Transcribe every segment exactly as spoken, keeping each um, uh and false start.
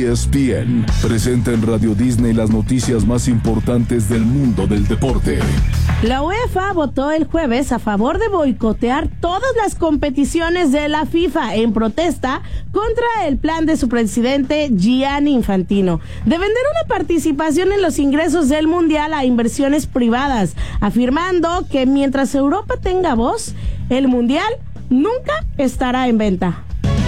E S P N presenta en Radio Disney las noticias más importantes del mundo del deporte. La UEFA votó el jueves a favor de boicotear todas las competiciones de la FIFA en protesta contra el plan de su presidente Gianni Infantino de vender una participación en los ingresos del Mundial a inversiones privadas, afirmando que mientras Europa tenga voz, el Mundial nunca estará en venta.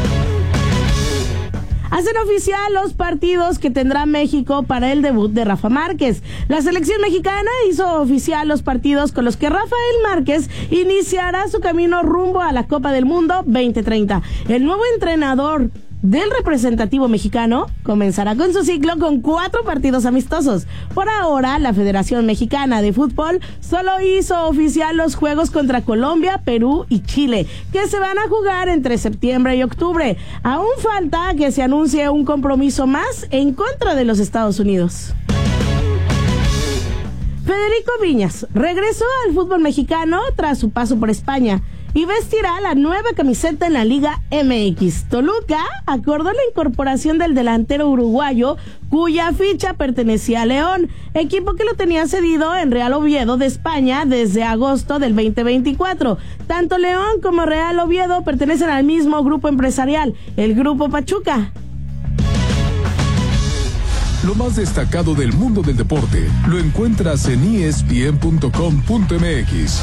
Hacen oficial los partidos que tendrá México para el debut de Rafa Márquez. La selección mexicana hizo oficial los partidos con los que Rafael Márquez iniciará su camino rumbo a la Copa del Mundo veinte treinta. El nuevo entrenador del representativo mexicano comenzará con su ciclo con cuatro partidos amistosos. Por ahora, la Federación Mexicana de Fútbol solo hizo oficial los juegos contra Colombia, Perú y Chile, que se van a jugar entre septiembre y octubre. Aún falta que se anuncie un compromiso más en contra de los Estados Unidos. Federico Viñas regresó al fútbol mexicano tras su paso por España y vestirá la nueva camiseta en la Liga M X. Toluca acordó la incorporación del delantero uruguayo, cuya ficha pertenecía a León, equipo que lo tenía cedido en Real Oviedo de España desde agosto del veinte veinticuatro. Tanto León como Real Oviedo pertenecen al mismo grupo empresarial, el Grupo Pachuca. Lo más destacado del mundo del deporte lo encuentras en E S P N punto com punto M X.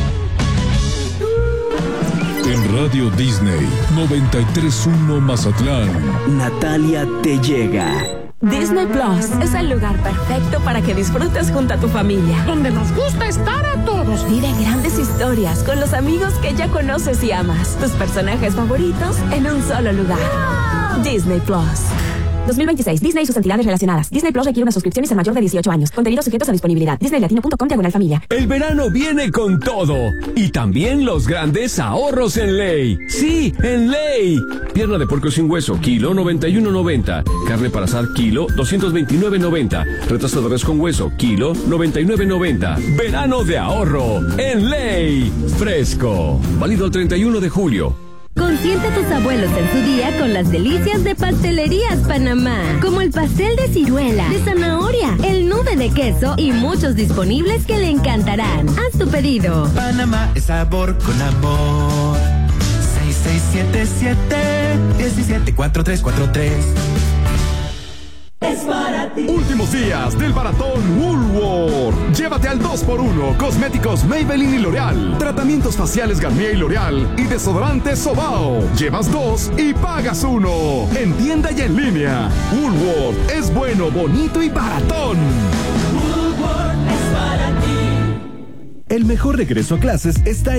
En Radio Disney noventa y tres punto uno Mazatlán, Natalia te llega. Disney Plus es el lugar perfecto para que disfrutes junto a tu familia, donde nos gusta estar a todos. Vive grandes historias con los amigos que ya conoces y amas, tus personajes favoritos en un solo lugar. ¡Wow! Disney Plus. dos mil veintiséis. Disney y sus entidades relacionadas. Disney Plus requiere una suscripción y ser mayor de dieciocho años. Contenidos sujetos a disponibilidad. disney latino punto com diagonal familia. El verano viene con todo. Y también los grandes ahorros en Ley. Sí, en Ley. Pierna de puerco sin hueso, kilo noventa y uno noventa. Carne para asar, kilo doscientos veintinueve noventa. Retraso de res con hueso, kilo noventa y nueve noventa. Verano de ahorro en Ley. Fresco. Válido el treinta y uno de julio. Consiente a tus abuelos en su día con las delicias de Pastelerías Panamá, como el pastel de ciruela, de zanahoria, el nube de queso y muchos disponibles que le encantarán. Haz tu pedido. Panamá es sabor con amor. seis seis siete siete, uno siete cuatro tres cuatro tres. Es para ti. Últimos días del Baratón Woolworth. Llévate al dos por uno Cosméticos Maybelline y L'Oreal, tratamientos faciales Garnier y L'Oreal y desodorante Sobao. Llevas dos y pagas uno. En tienda y en línea. Woolworth es bueno, bonito y baratón. Woolworth es para ti. El mejor regreso a clases está